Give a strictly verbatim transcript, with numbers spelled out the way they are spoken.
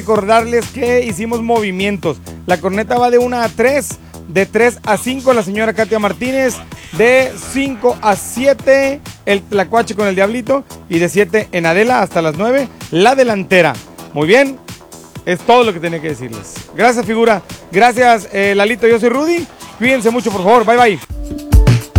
Recordarles que hicimos movimientos. La corneta va de una a tres, de tres a cinco la señora Katia Martínez, de cinco a siete el tlacuache con el diablito y de siete en Adela hasta las nueve la delantera. Muy bien, es todo lo que tenía que decirles. Gracias, figura. Gracias, eh, Lalito. Yo soy Rudy. Cuídense mucho, por favor. Bye, bye.